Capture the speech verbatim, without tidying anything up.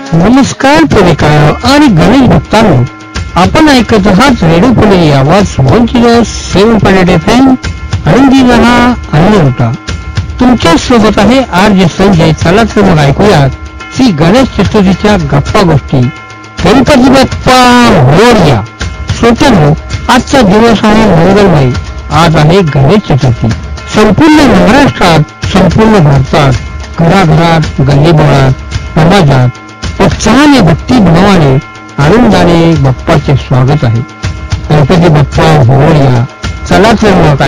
नमस्कार पुणेकर आणि गणेश भक्तांनो, आपण ऐकत आहात रेडिओ पुणे आवाज वन झिरो सेवन पॉइंट एफ एम. आनंदी रहा आनंद लुटा. तुमच्या सोबत आहे आर जे संजय. चला तर मग ऐकूयात श्री गणेश चतुर्थीच्या गप्पा गोष्टी. गणपती बाप्पा मोरया. श्रोत्यांनो, आजचा दिवस आहे मंगलमय. आज आहे गणेश चतुर्थी. संपूर्ण महाराष्ट्रात, संपूर्ण भारतात, घराघरात, गल्लीबोळात, समाजात उत्साहाने, भक्तिभावाने, आनंदाने बाप्पाचे स्वागत आहे. गणपती बाप्पा मोरया. चला तर मग